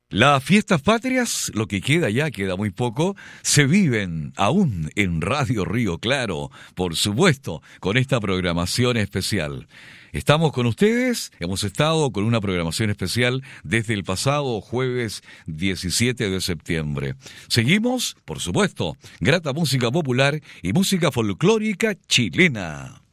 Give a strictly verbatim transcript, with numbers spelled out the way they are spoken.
Las fiestas patrias, lo que queda ya, queda muy poco, se viven aún en Radio Río Claro, por supuesto, con esta programación especial. Estamos con ustedes, hemos estado con una programación especial desde el pasado jueves diecisiete de septiembre. Seguimos, por supuesto, grata música popular y música folclórica chilena.